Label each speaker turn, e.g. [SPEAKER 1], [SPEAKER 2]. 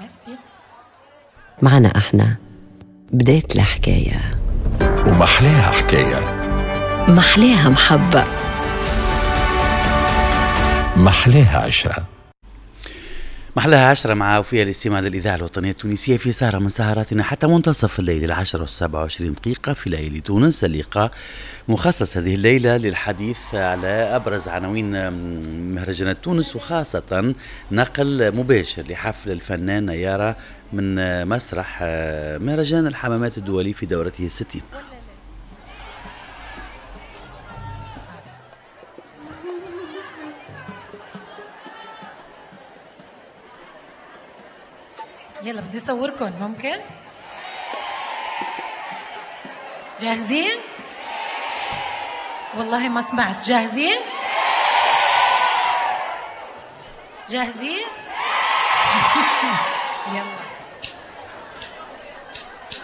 [SPEAKER 1] معنا احنا بداية الحكاية،
[SPEAKER 2] ومحلاها حكاية،
[SPEAKER 1] محلاها محبة،
[SPEAKER 2] محلاها عشرة.
[SPEAKER 3] محلاها 10 مع وفيها الاستماع للإذاعة الوطنية التونسية في سهرة من سهراتنا حتى منتصف الليل 10:27 في ليالي تونس. اللقاء مخصص هذه الليلة للحديث على أبرز عناوين مهرجانات تونس، وخاصة نقل مباشر لحفل الفنان نيارة من مسرح مهرجان الحمامات الدولي في دورته 60.
[SPEAKER 4] يلا بدي أصوركم، ممكن؟ جاهزين؟ والله ما سمعت. جاهزين؟ جاهزين؟